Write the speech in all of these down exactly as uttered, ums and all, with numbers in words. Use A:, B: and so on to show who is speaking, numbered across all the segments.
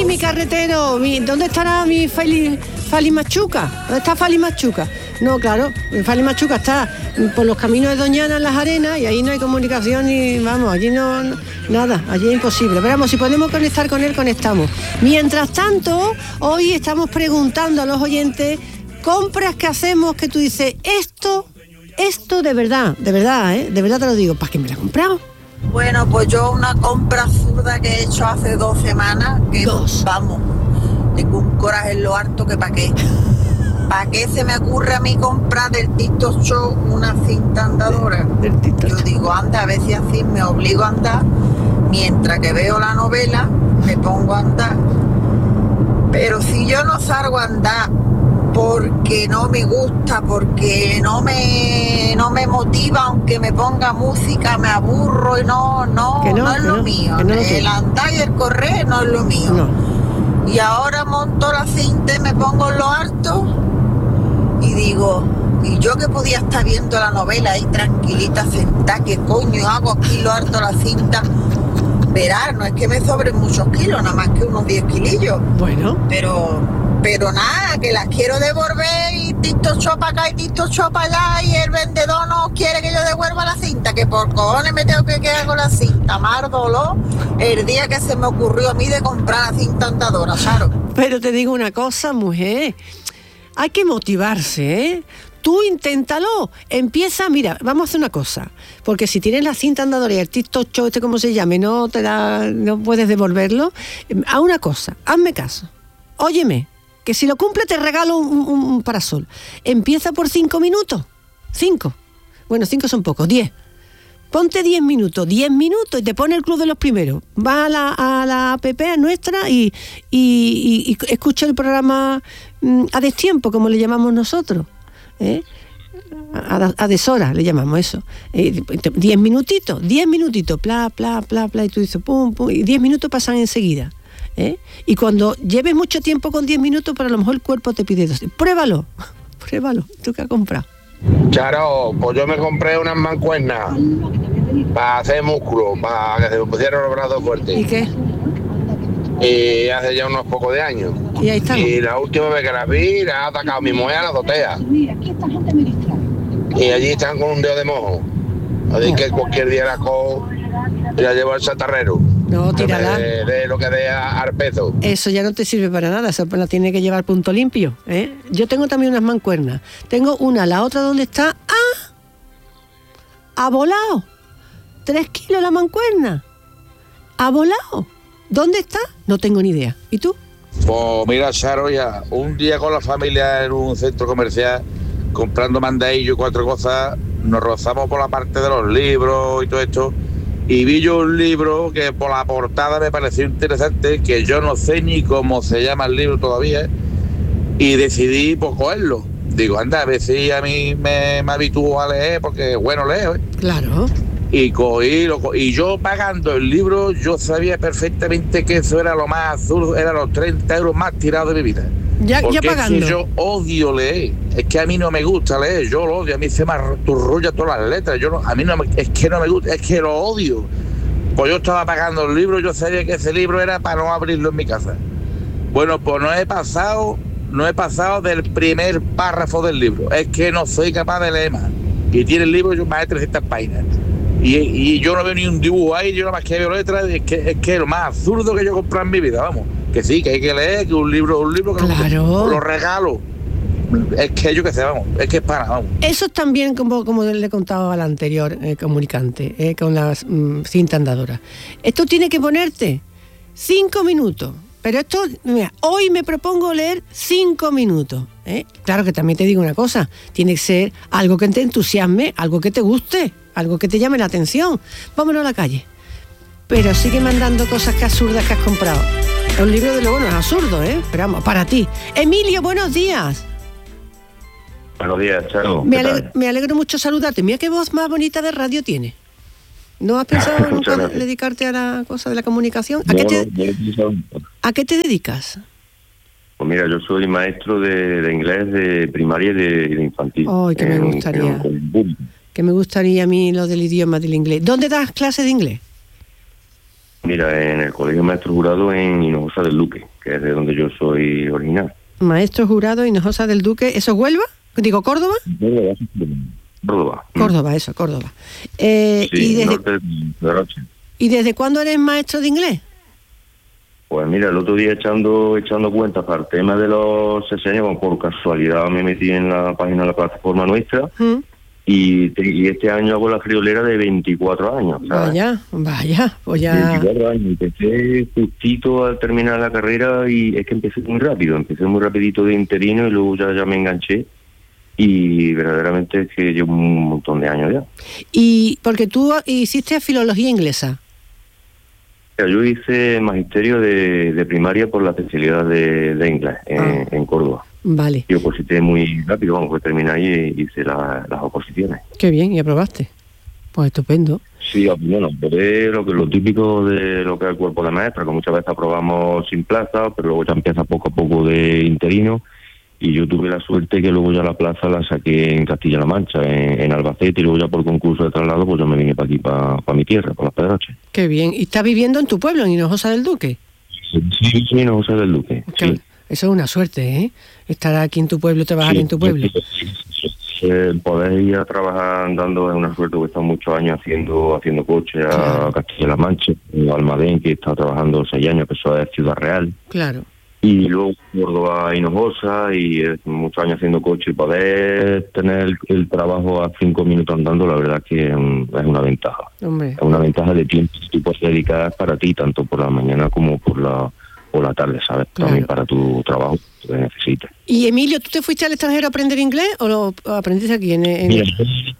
A: mi carretero, mi, ¿dónde estará mi Fali, Fali Machuca? ¿Dónde está Fali Machuca? No, claro, Fali Machuca está por los caminos de Doñana en las arenas y ahí no hay comunicación ni, vamos, allí no, no nada, allí es imposible. Pero vamos, si podemos conectar con él, conectamos. Mientras tanto, hoy estamos preguntando a los oyentes compras que hacemos que tú dices, esto, esto de verdad, de verdad, ¿eh? De verdad te lo digo, ¿para qué me la he comprado?
B: Bueno, pues yo una compra absurda que he hecho hace dos semanas, que
A: Dos.
B: vamos, tengo un coraje en lo harto que pa' qué. ¿Para qué se me ocurre a mí comprar del TikTok Show una cinta andadora?
A: Del TikTok.
B: Yo digo, anda, a ver si así me obligo a andar, mientras que veo la novela, me pongo a andar. Pero si yo no salgo a andar porque no me gusta, porque no me no me motiva, aunque me ponga música, me aburro y no, no,
A: Que no,
B: no es
A: que
B: lo
A: no,
B: mío.
A: que no lo
B: El
A: quiero.
B: andar y el correr no es lo mío.
A: No.
B: Y ahora monto la cinta y me pongo en lo alto y digo, y yo que podía estar viendo la novela ahí tranquilita, sentada, ¿qué coño hago aquí en lo alto de la cinta? Verás, no es que me sobren muchos kilos, nada más que unos diez kilillos.
A: Bueno.
B: Pero, pero nada, que las quiero devolver y TikTok Shop para acá y TikTok Shop para allá y el vendedor no quiere que yo devuelva la cinta, que por cojones me tengo que quedar con la cinta. Más dolor el día que se me ocurrió a mí de comprar la cinta andadora, claro.
A: Pero te digo una cosa, mujer, hay que motivarse, ¿eh? Tú inténtalo, empieza, mira, vamos a hacer una cosa, porque si tienes la cinta andadora y el TikTok Show, este como se llame, no te da, no puedes devolverlo, haz una cosa, hazme caso, óyeme, que si lo cumple te regalo un, un, un parasol. Empieza por cinco minutos, cinco, bueno, cinco son pocos, diez. Ponte diez minutos, diez minutos y te pone el club de los primeros. Va a la, a la app nuestra y, y, y, y escucha el programa mm, a destiempo, como le llamamos nosotros. ¿Eh? A, a deshora le llamamos eso. Eh, diez minutitos, diez minutitos, pla, pla, pla, pla, y tú dices pum, pum, y diez minutos pasan enseguida. ¿Eh? Y cuando lleves mucho tiempo con diez minutos, pero a lo mejor el cuerpo te pide dos. Pruébalo, pruébalo, tú que has comprado.
C: Charo, pues yo me compré unas mancuernas para hacer músculo, para que se me pusieran los brazos fuertes.
A: ¿Y qué?
C: Y hace ya unos pocos de años.
A: Y ahí estamos.
C: Y la última vez que las vi, las ha atacado mi mujer a la azotea. Y allí están con un dedo de mojo. Así que cualquier día las cojo y las llevo al chatarrero.
A: No, tírala.
C: De, de lo que dé al peso.
A: Eso ya no te sirve para nada, eso la tiene que llevar punto limpio, ¿eh? Yo tengo también unas mancuernas. Tengo una, la otra donde está. ¡Ah! ¡Ha volado! Tres kilos la mancuerna. ¡Ha volado! ¿Dónde está? No tengo ni idea. ¿Y tú?
C: Pues mira, Charo, ya un día con la familia en un centro comercial, comprando mandadillo y cuatro cosas, nos rozamos por la parte de los libros y todo esto. Y vi yo un libro que por la portada me pareció interesante, que yo no sé ni cómo se llama el libro todavía, y decidí pues cogerlo. Digo, anda, a ver si a mí me, me habitúo a leer, porque bueno leo, ¿eh?
A: Claro.
C: Y cogí, lo co- y yo pagando el libro, yo sabía perfectamente que eso era lo más absurdo, eran los treinta euros más tirados de mi vida.
A: Ya,
C: Porque
A: ya pagando.
C: es que yo odio leer, es que a mí no me gusta leer, yo lo odio, a mí se me arturrulla todas las letras, yo no, a mí no me, es que no me gusta, es que lo odio. Pues yo estaba pagando el libro, yo sabía que ese libro era para no abrirlo en mi casa. Bueno, pues no he pasado, no he pasado del primer párrafo del libro, es que no soy capaz de leer más. Y tiene el libro yo más de trescientas páginas. Y, y yo no veo ni un dibujo ahí, yo nada más que veo letras, es que es que es lo más absurdo que yo he comprado en mi vida, vamos. Que sí, que hay que leer, que un libro es un libro, que
A: Claro.
C: no, lo regalo. Es que yo qué sé, vamos, es que es para, vamos.
A: Eso es también como, como le contaba al anterior eh, comunicante, eh, con la mm, cinta andadora. Esto tiene que ponerte cinco minutos. Pero esto, mira, hoy me propongo leer cinco minutos. ¿eh? Claro que también te digo una cosa, tiene que ser algo que te entusiasme, algo que te guste, algo que te llame la atención. Vámonos a la calle. Pero sigue mandando cosas que absurdas que has comprado. Un libro de luego no es absurdo, ¿eh? Pero vamos, para ti. Emilio, buenos días.
D: Buenos días, Charo.
A: Me,
D: ¿Qué
A: alegro,
D: tal?
A: me alegro mucho saludarte. Mira qué voz más bonita de radio tiene. ¿No has pensado nunca
D: Muchas gracias.
A: dedicarte a la cosa de la comunicación? ¿A qué
D: No,
A: te,
D: no, yo he pensado-
A: ¿a qué te dedicas?
D: Pues mira, yo soy maestro de, de inglés de primaria y de, y de infantil.
A: Ay, que me
D: En-
A: gustaría.
D: en- en público.
A: Que me gustaría a mí lo del idioma del inglés. ¿Dónde das clases de inglés?
D: Mira, en el Colegio Maestro Jurado en Hinojosa del Duque, que es de donde yo soy original.
A: Maestro Jurado, Hinojosa del Duque, ¿eso es Huelva? Digo, ¿Córdoba?
D: Córdoba. Córdoba,
A: Córdoba eso, Córdoba. Eh,
D: sí,
A: ¿y, desde,
D: norte de Roche.
A: ¿Y desde cuándo eres maestro de inglés?
D: Pues mira, el otro día echando echando cuentas para el tema de los sesenios, bueno, por casualidad me metí en la página de la plataforma nuestra, ¿Mm? y, y este año hago la friolera de veinticuatro años. ¿sabes?
A: Vaya, vaya, pues ya...
D: veinticuatro años, empecé justito al terminar la carrera y es que empecé muy rápido, empecé muy rapidito de interino y luego ya, ya me enganché y verdaderamente es que llevo un montón de años ya.
A: Y porque tú hiciste filología inglesa.
D: Yo hice magisterio de, de primaria por la especialidad de, de inglés en, ah. en Córdoba.
A: Vale.
D: Yo oposité muy rápido, vamos, pues terminé ahí y hice la, las oposiciones.
A: Qué bien, ¿y aprobaste? Pues estupendo.
D: Sí, bueno, pero lo que lo típico de lo que es el cuerpo de maestra, que muchas veces aprobamos sin plaza, pero luego ya empieza poco a poco de interino, y yo tuve la suerte que luego ya la plaza la saqué en Castilla-La Mancha, en, en Albacete, y luego ya por concurso de traslado pues yo me vine para aquí, para, para mi tierra, para Las Pedroches.
A: Qué bien. ¿Y estás viviendo en tu pueblo, en Hinojosa del Duque?
D: Sí, sí, sí, Hinojosa del Duque,
A: okay.
D: Sí.
A: Eso es una suerte, ¿eh? Estar aquí en tu pueblo, trabajar
D: Sí,
A: en tu pueblo.
D: Sí, sí, sí, sí. Eh, poder ir a trabajar andando es una suerte, porque he estado muchos años haciendo haciendo coche a claro. Castilla-La Mancha, a Almadén, que he estado trabajando seis años, que eso es Ciudad Real.
A: Claro.
D: Y luego Córdoba, Hinojosa, y eh, muchos años haciendo coche, y poder tener el, el trabajo a cinco minutos andando, la verdad que es, un, es una ventaja.
A: Hombre.
D: Es una ventaja de tiempo que tú puedes dedicar para ti, tanto por la mañana como por la por la tarde, ¿sabes? Claro. También para tu trabajo que necesitas.
A: Y Emilio, ¿tú te fuiste al extranjero a aprender inglés o lo aprendiste aquí en, en...
D: Mira,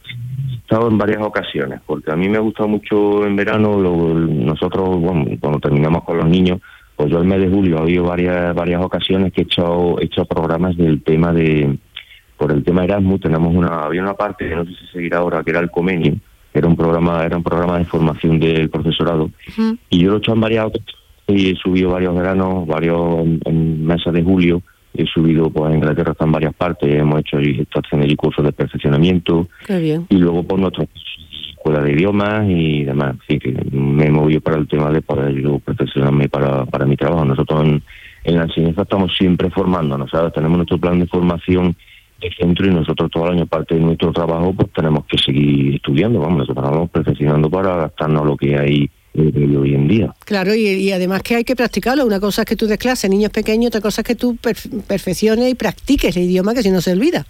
D: he estado en varias ocasiones, porque a mí me gusta mucho en verano, lo, nosotros, bueno, cuando terminamos con los niños, pues yo el mes de julio ha habido varias varias ocasiones que he hecho, he hecho programas del tema de, por el tema Erasmus, tenemos una, había una parte que no sé si seguirá ahora, que era el Comenio, era un programa, era un programa de formación del profesorado, uh-huh. y yo lo he hecho en varias ocasiones, y he subido varios veranos, varios en, en meses de julio, he subido pues a Inglaterra, hasta en varias partes, hemos hecho estaciones y cursos de perfeccionamiento.
A: Qué bien.
D: Y luego por nuestra escuela de idiomas y demás, así que me he movido para el tema de poder yo perfeccionarme para, para mi trabajo. Nosotros en, en la enseñanza estamos siempre formándonos, ¿sabes? Tenemos nuestro plan de formación de centro y nosotros todo el año, parte de nuestro trabajo, pues tenemos que seguir estudiando, vamos, nosotros vamos perfeccionando para adaptarnos a lo que hay hoy en día.
A: Claro, y, y además que hay que practicarlo. Una cosa es que tú des clase a niños pequeños, otra cosa es que tú perf- perfecciones y practiques el idioma, que si no se olvida.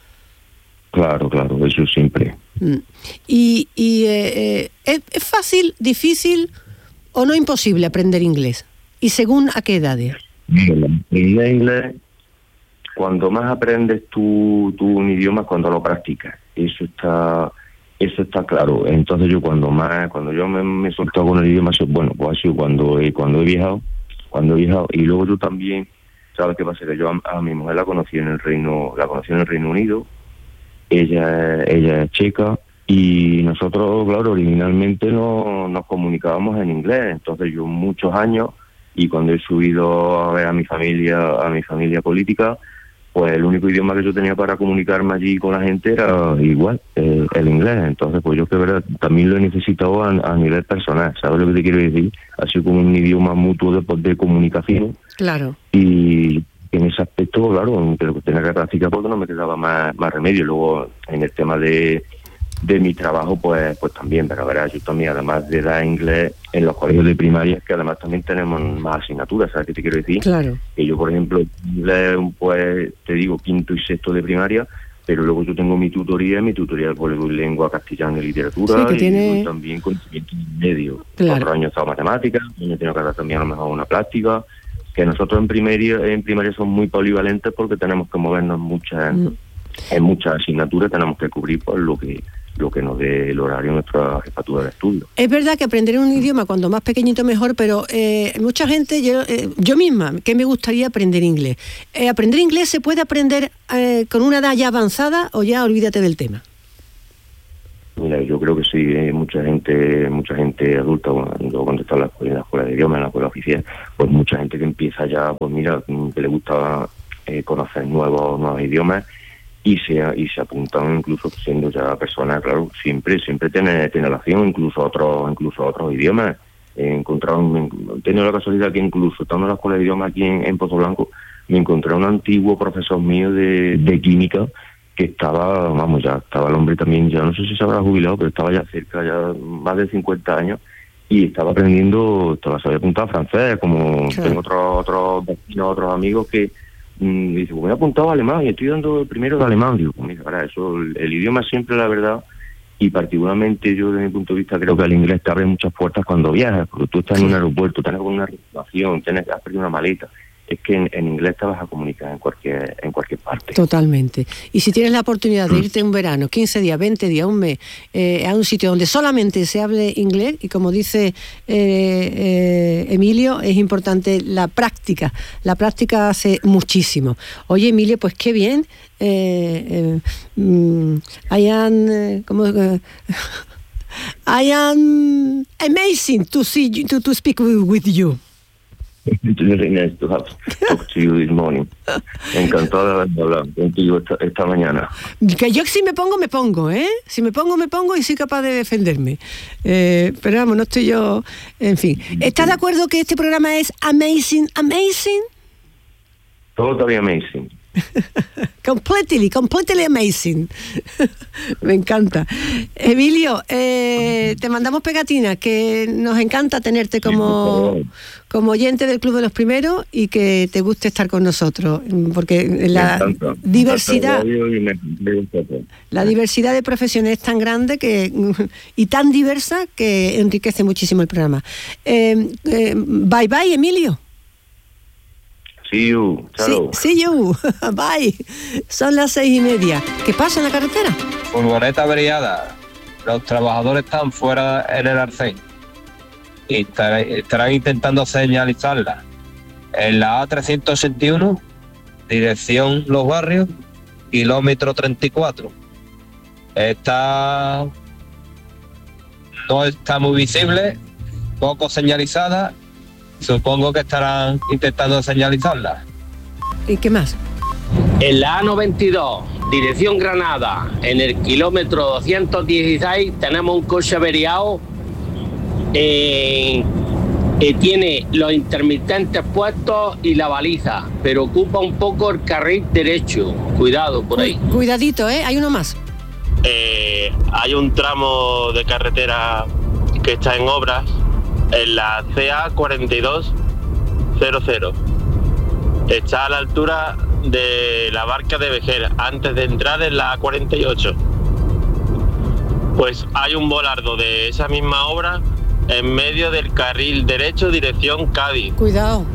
D: Claro, claro, eso siempre.
A: Mm. Y, y eh, eh, ¿es, ¿es fácil, difícil o no imposible aprender inglés? ¿Y según a qué edades?
D: En inglés, cuando más aprendes tú, tú un idioma es cuando lo practicas. Eso está... Eso está claro. Entonces yo cuando más, cuando yo me, me he soltado con el idioma, bueno, pues ha sido cuando he, cuando he viajado, cuando he viajado, y luego yo también, ¿sabes qué pasa? Que yo a, a mi mujer la conocí en el Reino, la conocí en el Reino Unido, ella, ella es checa, y nosotros, claro, originalmente no nos comunicábamos en inglés, entonces yo muchos años, y cuando he subido a ver a mi familia, a mi familia política, pues el único idioma que yo tenía para comunicarme allí con la gente era igual, el, el inglés. Entonces, pues yo que verdad también lo he necesitado a, a nivel personal, ¿sabes lo que te quiero decir? Ha sido como un idioma mutuo de, de comunicación.
A: Claro.
D: Y en ese aspecto, claro, que lo que tenía que practicar porque no me quedaba más, más remedio. Luego, en el tema de, de mi trabajo, pues pues también, pero verás, yo también, además de dar inglés en los colegios de primaria, que además también tenemos más asignaturas, ¿sabes qué te quiero decir?
A: Claro.
D: Que yo, por ejemplo, inglés, pues te digo, quinto y sexto de primaria, pero luego yo tengo mi tutoría, mi tutoría por lengua castellana y literatura,
A: sí, que
D: y
A: tiene...
D: también conocimiento medio.
A: Claro.
D: Otro año he estado matemáticas, yo tengo que dar también a lo mejor una práctica, que nosotros en primaria, en primaria somos muy polivalentes porque tenemos que movernos muchas, mm. en muchas asignaturas, tenemos que cubrir por lo que lo que nos dé el horario en nuestra jefatura de estudio.
A: Es verdad que aprender un idioma cuando más pequeñito mejor, pero eh, mucha gente, yo, eh, yo misma, que me gustaría aprender inglés. Eh, ¿Aprender inglés se puede aprender eh, con una edad ya avanzada o ya olvídate del tema?
D: Mira, yo creo que sí, eh, mucha gente mucha gente adulta, bueno, yo cuando estaba en la escuela, en la escuela de idiomas, en la escuela oficial, pues mucha gente que empieza ya, pues mira, que le gusta eh, conocer nuevos nuevos idiomas, y se y se apuntan incluso siendo ya personas, claro, siempre siempre tiene tiene relación incluso otros incluso otros idiomas, he encontrado, me, he tenido la casualidad que incluso estando en la escuela de idiomas aquí en, en Pozo Blanco, me encontré a un antiguo profesor mío de, de química que estaba, vamos, ya estaba el hombre también, ya no sé si se habrá jubilado, pero estaba ya cerca, ya más de cincuenta años, y estaba aprendiendo, estaba, se había apuntado a francés, como sí. Tengo otros otros vecinos, otros amigos que mmm, dice, pues me he apuntado a alemán y estoy dando el primero de alemán. Digo, pues mira, para eso, el, el idioma siempre, la verdad, y particularmente yo desde mi punto de vista creo que el inglés te abre muchas puertas cuando viajas, porque tú estás sí. en un aeropuerto, tienes una reservación, tienes que has perdido una maleta. Es que en, en inglés te vas a comunicar en cualquier en cualquier parte.
A: Totalmente. Y si tienes la oportunidad de irte un verano, quince días, veinte días, un mes, eh, a un sitio donde solamente se hable inglés, y como dice eh, eh, Emilio, es importante la práctica. La práctica hace muchísimo. Oye, Emilio, pues qué bien. Eh, eh, mm, I am... Eh, ¿cómo, eh, I am amazing to see you, to, to speak with, with you.
D: It's very nice to have talk to you this morning. Encantado de hablar contigo esta, esta mañana.
A: Que yo si me pongo, me pongo, ¿eh? Si me pongo, me pongo y soy capaz de defenderme. Eh, pero vamos, no estoy yo... En fin. ¿Estás de acuerdo que este programa es amazing, amazing?
D: Totally amazing.
A: completely, completely amazing. Me encanta. Emilio, eh, te mandamos pegatinas, que nos encanta tenerte como, como oyente del Club de los Primeros y que te guste estar con nosotros, porque la diversidad la diversidad de profesiones es tan grande que y tan diversa que enriquece muchísimo el programa. Eh, eh, bye bye, Emilio.
D: See you. Chao.
A: Sí, see you. Bye. Son las seis y media. ¿Qué pasa en la carretera?
E: Furgoneta averiada. Los trabajadores están fuera en el arcén y estar, estarán intentando señalizarla. En la A trescientos sesenta y uno, dirección Los Barrios, kilómetro treinta y cuatro. Está... no está muy visible, poco señalizada. Supongo que estarán intentando señalizarla.
A: ¿Y qué más?
F: En la A noventa y dos, dirección Granada, en el kilómetro doscientos dieciséis, tenemos un coche averiado eh, que tiene los intermitentes puestos y la baliza, pero ocupa un poco el carril derecho. Cuidado por ahí.
A: Cuidadito, ¿eh? Hay uno más.
G: Eh, hay un tramo de carretera que está en obras en la C A cuarenta y dos cero cero. Está a la altura de la Barca de Vejer, antes de entrar en la A cuarenta y ocho. Pues hay un volardo de esa misma obra en medio del carril derecho, dirección Cádiz.
A: Cuidado.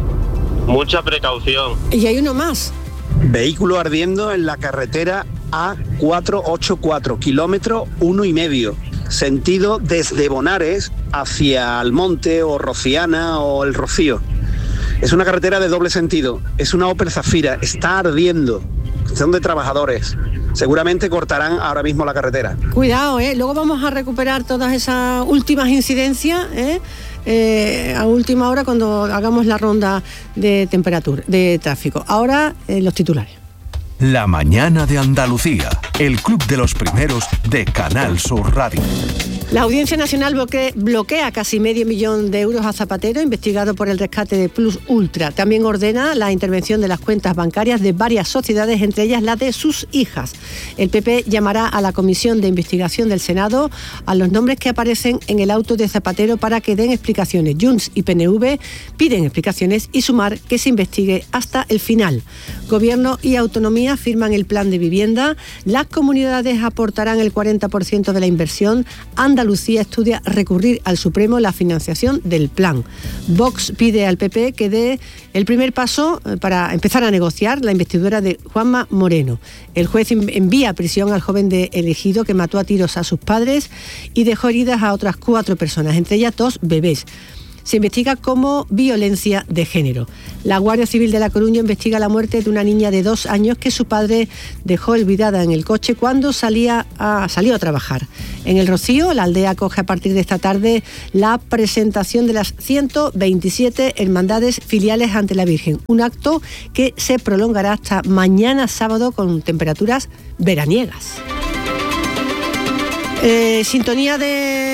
G: Mucha precaución.
A: Y hay uno más.
H: Vehículo ardiendo en la carretera A cuatrocientos ochenta y cuatro, kilómetro uno y medio. Sentido desde Bonares hacia Almonte o Rociana o El Rocío. Es una carretera de doble sentido, es una Opel Zafira, está ardiendo, son de trabajadores. Seguramente cortarán ahora mismo la carretera.
A: Cuidado, ¿eh? Luego vamos a recuperar todas esas últimas incidencias, ¿eh? Eh, a última hora cuando hagamos la ronda de temperatura, de tráfico. Ahora eh, los titulares.
I: La mañana de Andalucía, el Club de los Primeros de Canal Sur Radio.
A: La Audiencia Nacional bloquea, bloquea casi medio millón de euros a Zapatero, investigado por el rescate de Plus Ultra. También ordena la intervención de las cuentas bancarias de varias sociedades, entre ellas la de sus hijas. El P P llamará a la Comisión de Investigación del Senado a los nombres que aparecen en el auto de Zapatero para que den explicaciones. Junts y P N V piden explicaciones y Sumar que se investigue hasta el final. Gobierno y autonomía firman el plan de vivienda. Las comunidades aportarán el cuarenta por ciento de la inversión. Andalucía estudia recurrir al Supremo la financiación del plan. Vox pide al P P que dé el primer paso para empezar a negociar la investidura de Juanma Moreno. El juez envía a prisión al joven de Elegido que mató a tiros a sus padres y dejó heridas a otras cuatro personas, entre ellas dos bebés. Se investiga como violencia de género. La Guardia Civil de La Coruña investiga la muerte de una niña de dos años que su padre dejó olvidada en el coche cuando salía a, salió a trabajar. En El Rocío, la aldea acoge a partir de esta tarde la presentación de las ciento veintisiete hermandades filiales ante la Virgen. Un acto que se prolongará hasta mañana sábado con temperaturas veraniegas. Eh, sintonía de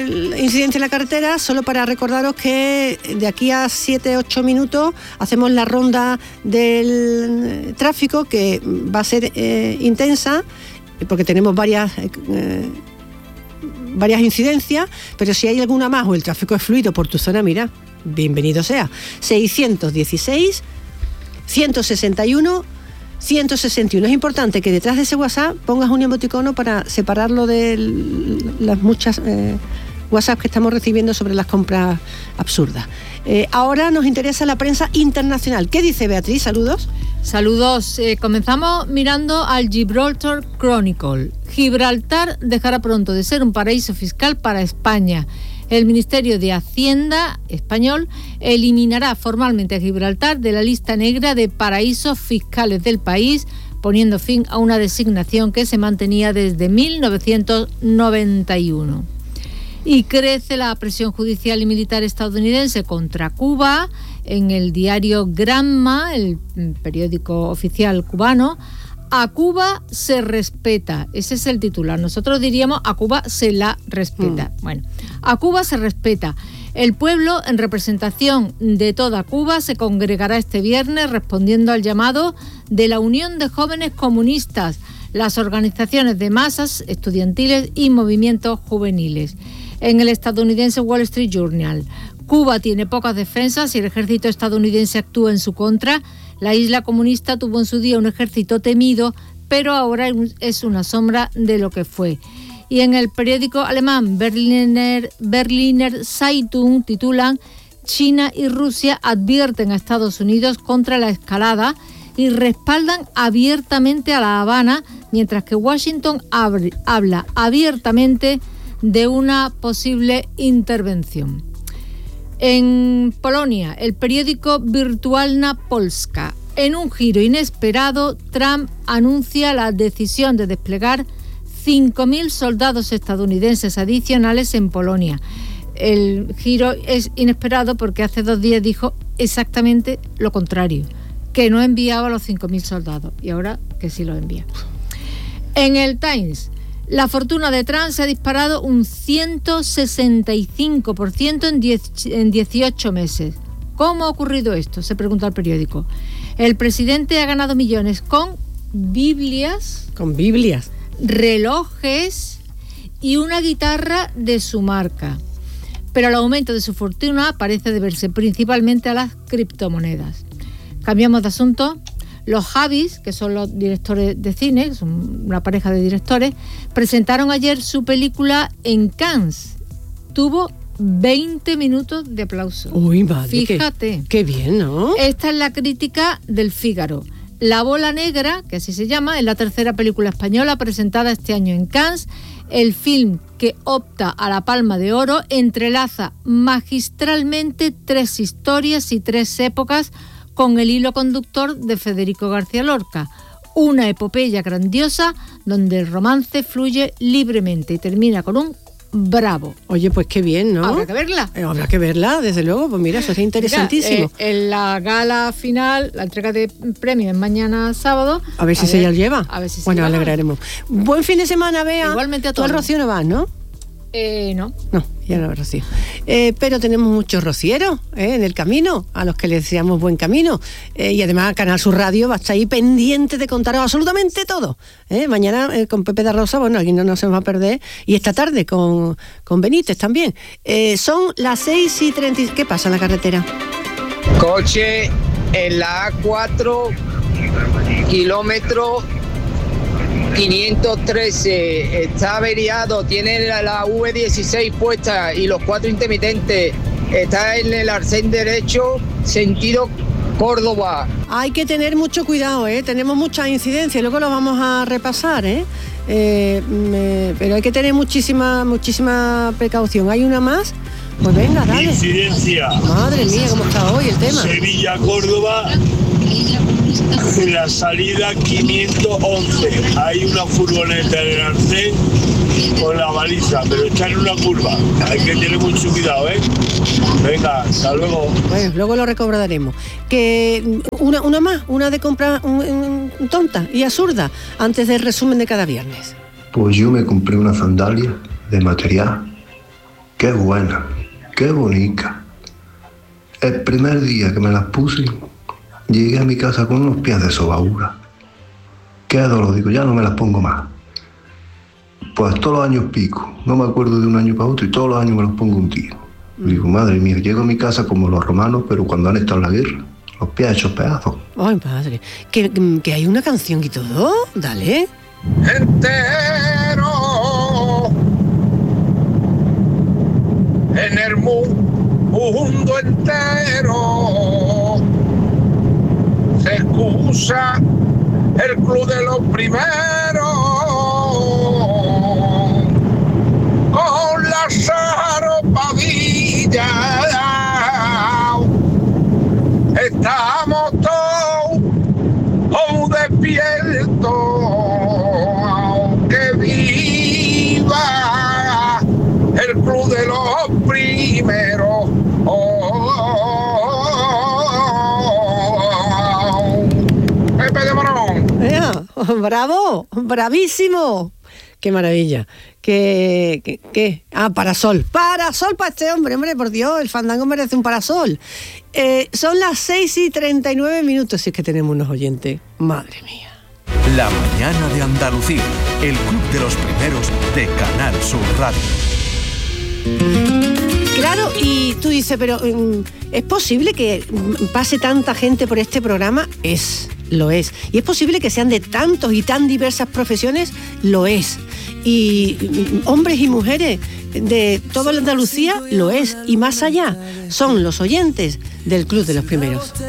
A: de incidencia en la carretera, solo para recordaros que de aquí a siete ocho minutos hacemos la ronda del tráfico, que va a ser eh, intensa, porque tenemos varias eh, varias incidencias, pero si hay alguna más o el tráfico es fluido por tu zona, mira, bienvenido sea. seiscientos dieciséis, ciento sesenta y uno, ciento sesenta y uno. Es importante que detrás de ese WhatsApp pongas un emoticono para separarlo de las muchas eh, WhatsApp que estamos recibiendo sobre las compras absurdas. Eh, ahora nos interesa la prensa internacional. ¿Qué dice Beatriz? Saludos.
J: Saludos. Eh, comenzamos mirando al Gibraltar Chronicle. Gibraltar dejará pronto de ser un paraíso fiscal para España. El Ministerio de Hacienda español eliminará formalmente a Gibraltar de la lista negra de paraísos fiscales del país, poniendo fin a una designación que se mantenía desde mil novecientos noventa y uno. Y crece la presión judicial y militar estadounidense contra Cuba. En el diario Granma, el periódico oficial cubano, a Cuba se respeta. Ese es el titular. Nosotros diríamos a Cuba se la respeta. Mm. Bueno, a Cuba se respeta. El pueblo, en representación de toda Cuba, se congregará este viernes respondiendo al llamado de la Unión de Jóvenes Comunistas, las organizaciones de masas estudiantiles y movimientos juveniles. En el estadounidense Wall Street Journal, Cuba tiene pocas defensas y el ejército estadounidense actúa en su contra. La isla comunista tuvo en su día un ejército temido, pero ahora es una sombra de lo que fue. Y en el periódico alemán Berliner, Berliner Zeitung titulan: China y Rusia advierten a Estados Unidos contra la escalada y respaldan abiertamente a La Habana, mientras que Washington abre, habla abiertamente de una posible intervención. En Polonia, el periódico Wirtualna Polska. En un giro inesperado, Trump anuncia la decisión de desplegar cinco mil soldados estadounidenses adicionales en Polonia. El giro es inesperado porque hace dos días dijo exactamente lo contrario, que no enviaba los cinco mil soldados, y ahora que sí los envía. En el Times, la fortuna de Trump se ha disparado un ciento sesenta y cinco por ciento en, diez, en dieciocho meses. ¿Cómo ha ocurrido esto?, se pregunta el periódico. El presidente ha ganado millones con Biblias,
A: con Biblias,
J: relojes y una guitarra de su marca. Pero el aumento de su fortuna parece deberse principalmente a las criptomonedas. Cambiamos de asunto. Los Javis, que son los directores de cine, son una pareja de directores, presentaron ayer su película en Cannes. Tuvo veinte minutos de aplauso.
A: Uy, madre,
J: fíjate.
A: Qué, qué bien, ¿no?
J: Esta es la crítica del Fígaro. La Bola Negra, que así se llama, es la tercera película española presentada este año en Cannes. El film, que opta a la Palma de Oro, entrelaza magistralmente tres historias y tres épocas con el hilo conductor de Federico García Lorca. Una epopeya grandiosa donde el romance fluye libremente y termina con un bravo.
A: Oye, pues qué bien, ¿no?
J: Habrá que verla.
A: Eh, habrá que verla, desde luego. Pues mira, eso es interesantísimo.
J: Mira, eh, en la gala final, la entrega de premios es mañana sábado.
A: A ver si a se ver, ya lleva.
J: A ver si se
A: bueno,
J: lleva.
A: Alegraremos. Buen fin de semana, Bea.
J: Igualmente a
A: todos. Tú al Rocío no vas, ¿no?
J: Eh, no.
A: No, ya no, Rocío. Eh, pero tenemos muchos rocieros eh, en el camino, a los que les deseamos buen camino. Eh, y además Canal Sur Radio va a estar ahí pendiente de contaros absolutamente todo. Eh, mañana eh, con Pepe da Rosa, bueno, aquí no nos vamos a perder. Y esta tarde con, con Benítez también. Eh, son las seis y treinta. ¿Qué pasa en la carretera?
K: Coche en la A cuatro, kilómetro quinientos trece, está averiado, tiene la, la V dieciséis puesta y los cuatro intermitentes, está en el arcén derecho, sentido Córdoba.
A: Hay que tener mucho cuidado, ¿eh? Tenemos muchas incidencias, luego lo vamos a repasar, ¿eh? Eh, me, pero hay que tener muchísima, muchísima precaución. ¿Hay una más? Pues venga, dale.
L: Incidencia.
A: Madre mía, cómo está hoy el tema.
L: Sevilla-Córdoba, en la salida quinientos once. Hay una furgoneta en el arcén con la baliza, pero está en una curva. Hay que tener mucho cuidado, ¿eh? Venga, hasta luego.
A: Bueno, luego lo recobraremos. Que una, una más, una de compra un, un, tonta y absurda, antes del resumen de cada viernes.
M: Pues yo me compré una sandalia de material qué buena, qué bonita. El primer día que me las puse, llegué a mi casa con unos pies de sobadura. Qué dolor, digo, ya no me las pongo más. Pues todos los años pico, no me acuerdo de un año para otro, y todos los años me los pongo un día. Digo, madre mía, llego a mi casa como los romanos, pero cuando han estado en la guerra, los pies hechos pedazos.
A: Ay, padre, que, que hay una canción y todo, dale.
C: Entero en el mundo entero se excusa el club de los primeros con Lázaro Padilla. Estamos todos oh, despiertos, que viva el club de los primeros. Oh, oh, oh. Pepe de Morón.
A: ¡Ea! ¡Bravo! ¡Bravísimo! ¡Qué maravilla! ¿Qué, qué, qué? Ah, parasol. ¡Parasol para este hombre! Hombre, por Dios, el fandango merece un parasol. Eh, son las seis y treinta y nueve minutos, si es que tenemos unos oyentes. Madre mía.
I: La mañana de Andalucía, el club de los primeros de Canal Sur Radio.
A: Claro, y tú dices, pero ¿es posible que pase tanta gente por este programa? Es, lo es. ¿Y es posible que sean de tantos y tan diversas profesiones? Lo es. Y hombres y mujeres de toda la Andalucía, lo es. Y más allá, son los oyentes del Club de los Primeros.